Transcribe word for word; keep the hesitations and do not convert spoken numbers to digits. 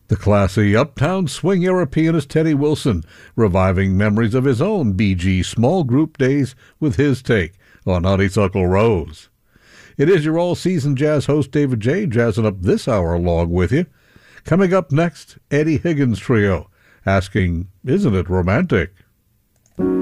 The classy uptown swing era pianist Teddy Wilson, reviving memories of his own Bee Gees small group days with his take on Honeysuckle Rose. It is your all-season jazz host David J. jazzing up this hour along with you. Coming up next, Eddie Higgins Trio, asking, isn't it romantic?